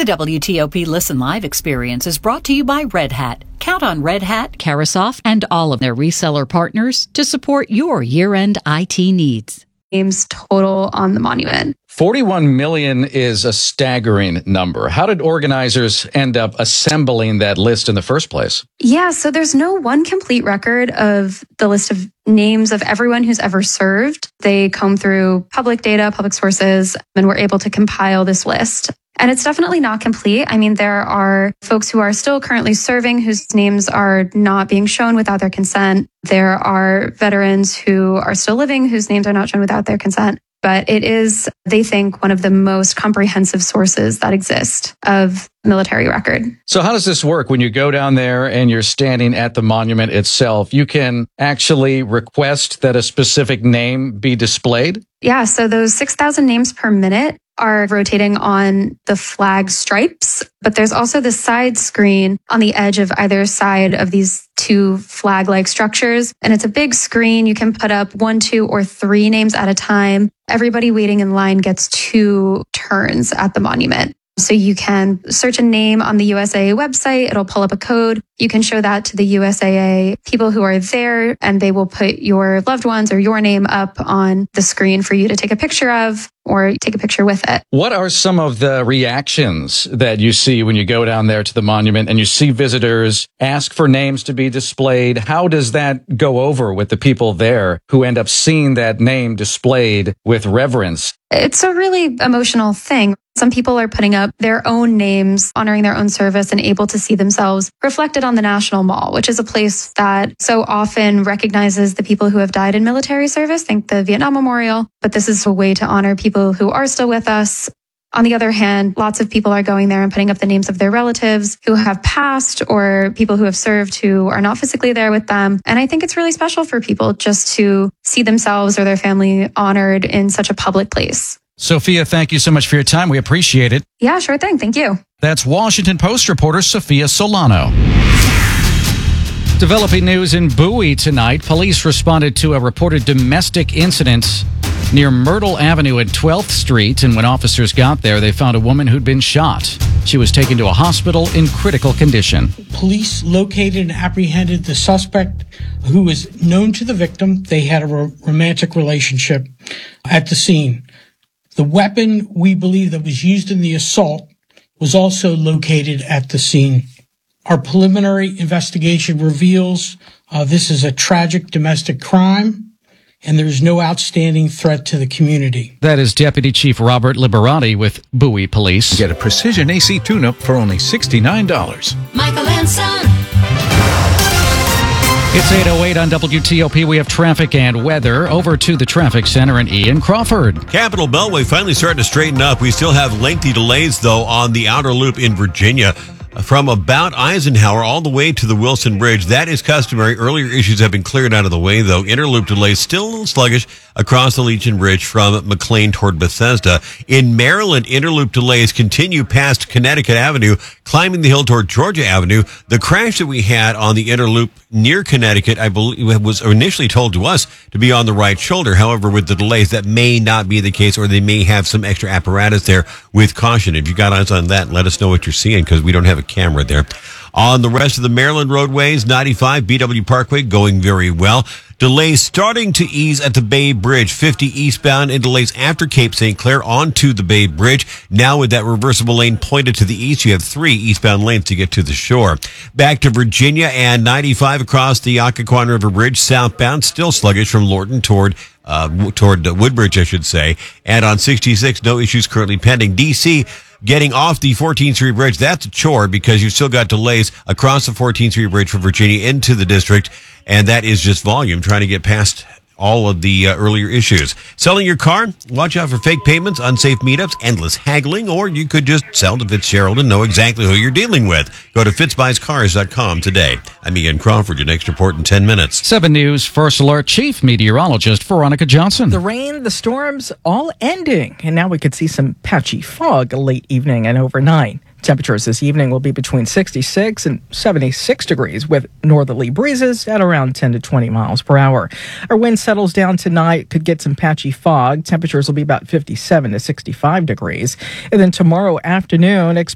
WTOP Listen Live experience is brought to you by Red Hat. Count on Red Hat, Karasoff, and all of their reseller partners to support your year-end IT needs. Names total on the monument. 41 million is a staggering number. How did organizers end up assembling that list in the first place? Yeah, so there's no one complete record of the list of names of everyone who's ever served. They comb through public data, public sources, and were able to compile this list. And it's definitely not complete. I mean, there are folks who are still currently serving whose names are not being shown without their consent. There are veterans who are still living whose names are not shown without their consent. But it is, they think, one of the most comprehensive sources that exist of military record. So how does this work? When you go down there and you're standing at the monument itself, you can actually request that a specific name be displayed? Yeah, so those 6,000 names per minute are rotating on the flag stripes, but there's also the side screen on the edge of either side of these two flag-like structures. And it's a big screen. You can put up 1, 2, or 3 names at a time. Everybody waiting in line gets 2 turns at the monument. So you can search a name on the USAA website. It'll pull up a code. You can show that to the USAA people who are there, and they will put your loved ones or your name up on the screen for you to take a picture of or take a picture with it. What are some of the reactions that you see when you go down there to the monument and you see visitors ask for names to be displayed? How does that go over with the people there who end up seeing that name displayed with reverence? It's a really emotional thing. Some people are putting up their own names, honoring their own service, and able to see themselves reflected on the National Mall, which is a place that so often recognizes the people who have died in military service. Think the Vietnam Memorial. But this is a way to honor people who are still with us. On the other hand, lots of people are going there and putting up the names of their relatives who have passed or people who have served who are not physically there with them. And I think it's really special for people just to see themselves or their family honored in such a public place. Sophia, thank you so much for your time. We appreciate it. Yeah, sure thing. Thank you. That's Washington Post reporter Sophia Solano. Developing news in Bowie tonight. Police responded to a reported domestic incident near Myrtle Avenue at 12th Street, and when officers got there, they found a woman who'd been shot. She was taken to a hospital in critical condition. Police located and apprehended the suspect who was known to the victim. They had a romantic relationship at the scene. The weapon we believe that was used in the assault was also located at the scene. Our preliminary investigation reveals this is a tragic domestic crime, and there's no outstanding threat to the community. That is Deputy Chief Robert Liberati with Bowie Police. Get a precision AC tune-up for only $69. Michael and Son. It's 8:08 on WTOP. We have traffic and weather. Over to the traffic center and Ian Crawford. Capitol Beltway finally starting to straighten up. We still have lengthy delays, though, on the outer loop in Virginia. From about Eisenhower all the way to the Wilson Bridge. That is customary. Earlier issues have been cleared out of the way, though. Interloop delays still a little sluggish across the Legion Bridge from McLean toward Bethesda. In Maryland, interloop delays continue past Connecticut Avenue, climbing the hill toward Georgia Avenue. The crash that we had on the interloop near Connecticut, I believe, was initially told to us to be on the right shoulder. However, with the delays, that may not be the case, or they may have some extra apparatus there with caution. If you got eyes on that, let us know what you're seeing, because we don't have a camera there. On the rest of the Maryland roadways, 95 BW Parkway going very well. Delays starting to ease at the Bay Bridge, 50 eastbound, and delays after Cape St. Clair onto the Bay Bridge. Now with that reversible lane pointed to the east, you have 3 eastbound lanes to get to the shore. Back to Virginia and 95 across the Occoquan River Bridge, southbound, still sluggish from Lorton toward Woodbridge, I should say. And on 66, no issues currently pending. D.C., getting off the 14th Street Bridge, that's a chore because you've still got delays across the 14th Street Bridge from Virginia into the district, and that is just volume trying to get past all of the earlier issues. Selling your car? Watch out for fake payments, unsafe meetups, endless haggling, or you could just sell to Fitzgerald and know exactly who you're dealing with. Go to fitzbuyscars.com today. I'm Ian Crawford, your next report in 10 minutes. 7 News First Alert Chief Meteorologist Veronica Johnson. The rain, the storms, all ending, and now we could see some patchy fog late evening and overnight. Temperatures this evening will be between 66 and 76 degrees with northerly breezes at around 10 to 20 miles per hour. Our wind settles down tonight, could get some patchy fog. Temperatures will be about 57 to 65 degrees. And then tomorrow afternoon,